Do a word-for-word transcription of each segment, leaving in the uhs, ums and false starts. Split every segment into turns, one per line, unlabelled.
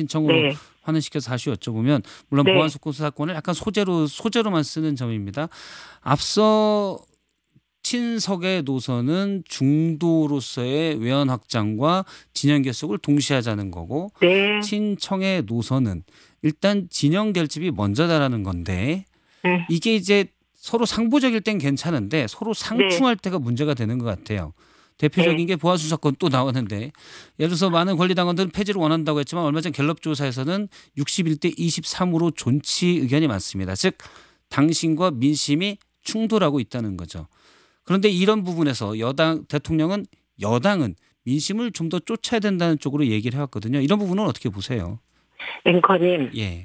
신청으로
네.
환원시켜서 다시 여쭤보면 물론
네.
보안수권 수사권을 약간 소재로 소재로만 쓰는 점입니다. 앞서 친석의 노선은 중도로서의 외연 확장과 진영 결속을 동시에 하자는 거고
네.
친청의 노선은 일단 진영 결집이 먼저다라는 건데
네.
이게 이제 서로 상보적일 땐 괜찮은데 서로
네.
상충할 때가 문제가 되는 것 같아요. 대표적인
네.
게 보안수사권 또 나오는데 예를 들어서 많은 권리당원들은 폐지를 원한다고 했지만 얼마 전 갤럽조사에서는 육십일 대 이십삼으로 존치 의견이 많습니다. 즉 당신과 민심이 충돌하고 있다는 거죠. 그런데 이런 부분에서 여당 대통령은 여당은 민심을 좀 더 쫓아야 된다는 쪽으로 얘기를 해왔거든요. 이런 부분은 어떻게 보세요?
앵커님,
예.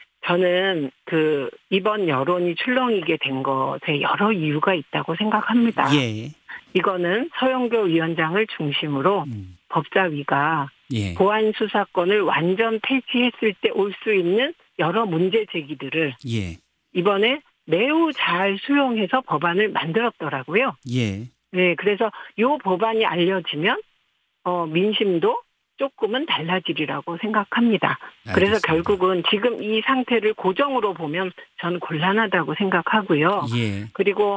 저는 그 이번 여론이 출렁이게 된 것에 여러 이유가 있다고 생각합니다.
예.
이거는 서영교 위원장을 중심으로
음.
법사위가
예.
보안 수사권을 완전 폐지했을 때 올 수 있는 여러 문제 제기들을
예.
이번에 매우 잘 수용해서 법안을 만들었더라고요.
예.
네, 그래서 이 법안이 알려지면 어, 민심도 조금은 달라지리라고 생각합니다. 그래서
알겠습니다.
결국은 지금 이 상태를 고정으로 보면 저는 곤란하다고 생각하고요.
예.
그리고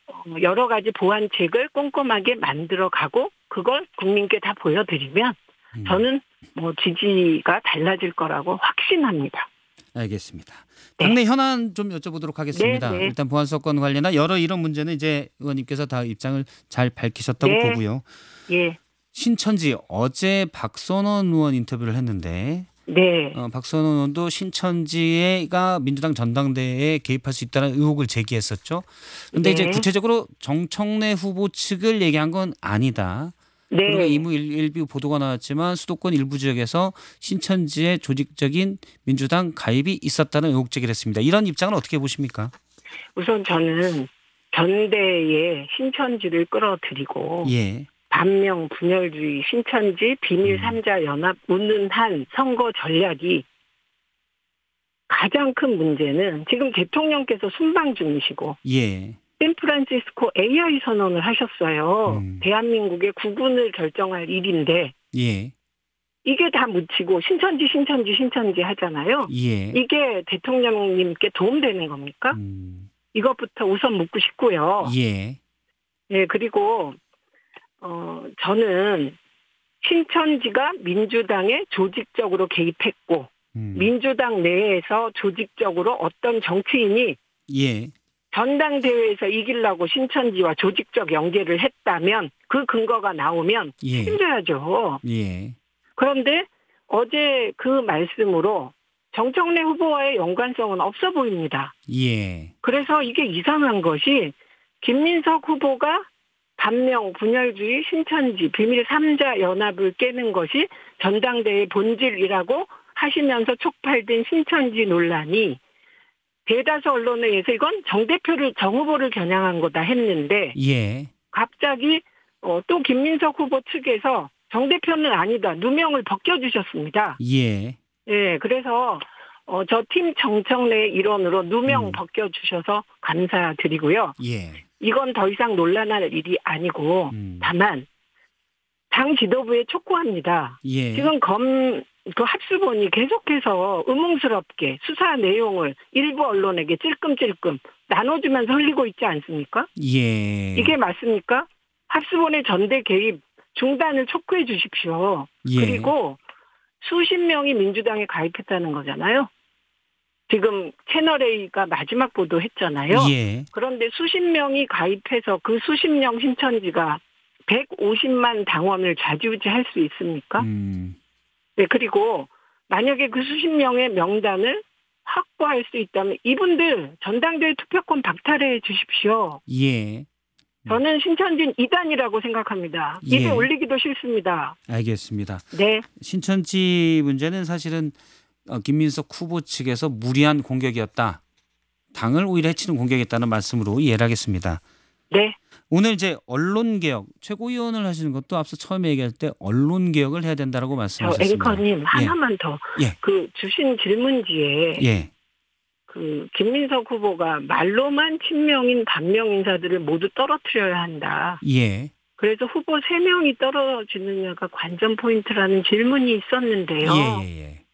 여러 가지 보완책을 꼼꼼하게 만들어가고 그걸 국민께 다 보여드리면
음.
저는 뭐 지지가 달라질 거라고 확신합니다.
알겠습니다.
네.
당내 현안 좀 여쭤보도록 하겠습니다.
네, 네.
일단 보안수사권 관련한 여러 이런 문제는 이제 의원님께서 다 입장을 잘 밝히셨다고
네.
보고요.
예,
신천지 어제 박선원 의원 인터뷰를 했는데
네,
어, 박선원 의원도 신천지가 민주당 전당대회에 개입할 수 있다는 의혹을 제기했었죠. 그런데
네.
이제 구체적으로 정청래 후보 측을 얘기한 건 아니다. 그리고
네.
이무 일부 보도가 나왔지만 수도권 일부 지역에서 신천지의 조직적인 민주당 가입이 있었다는 의혹 제기를 했습니다. 이런 입장은 어떻게 보십니까?
우선 저는 전대에 신천지를 끌어들이고
예.
반명 분열주의 신천지 비밀
음.
삼자 연합 운운한 선거 전략이 가장 큰 문제는 지금 대통령께서 순방 중이시고
예.
샌프란시스코 에이아이 선언을 하셨어요.
음.
대한민국의 국운을 결정할 일인데
예.
이게 다 묻히고 신천지 신천지 신천지 하잖아요.
예.
이게 대통령님께 도움되는 겁니까?
음.
이것부터 우선 묻고 싶고요.
예.
네, 그리고 어 저는 신천지가 민주당에 조직적으로 개입했고
음.
민주당 내에서 조직적으로 어떤 정치인이
예.
전당대회에서 이기려고 신천지와 조직적 연계를 했다면 그 근거가 나오면
예.
책임져야죠.
예.
그런데 어제 그 말씀으로 정청래 후보와의 연관성은 없어 보입니다.
예.
그래서 이게 이상한 것이 김민석 후보가 반명, 분열주의, 신천지, 비밀 삼자 연합을 깨는 것이 전당대회 본질이라고 하시면서 촉발된 신천지 논란이 대다수 언론에 의해서 이건 정 대표를, 정 후보를 겨냥한 거다 했는데
예.
갑자기 어, 또 김민석 후보 측에서 정 대표는 아니다. 누명을 벗겨주셨습니다.
예.
예, 그래서 어, 저 팀 정청래 일원으로 누명
음.
벗겨주셔서 감사드리고요.
예.
이건 더 이상 논란할 일이 아니고
음.
다만 당 지도부에 촉구합니다.
예.
지금 검 그 합수본이 계속해서 의문스럽게 수사 내용을 일부 언론에게 찔끔찔끔 나눠주면서 흘리고 있지 않습니까?
예.
이게 맞습니까? 합수본의 전대 개입 중단을 촉구해 주십시오.
예.
그리고 수십 명이 민주당에 가입했다는 거잖아요. 지금 채널A가 마지막 보도했잖아요.
예.
그런데 수십 명이 가입해서 그 수십 명 신천지가 백오십만 당원을 좌지우지할 수 있습니까?
음.
네, 그리고 만약에 그 수십 명의 명단을 확보할 수 있다면 이분들 전당대회 투표권 박탈해 주십시오.
예.
저는 신천지는 이단이라고 생각합니다.
예.
입에 올리기도 싫습니다.
알겠습니다.
네.
신천지 문제는 사실은 어, 김민석 후보 측에서 무리한 공격이었다. 당을 오히려 해치는 공격이었다는 말씀으로 이해를 하겠습니다.
네.
오늘 이제 언론개혁 최고위원을 하시는 것도 앞서 처음에 얘기할 때 언론개혁을 해야 된다라고
저
말씀하셨습니다.
앵커님 하나만 더.
예.
그 주신 질문지에
예.
그 김민석 후보가 말로만 친명인 반명 인사들을 모두 떨어뜨려야 한다.
예.
그래서 후보 세 명이 떨어지느냐가 관전 포인트라는 질문이 있었는데요.
예, 예, 예.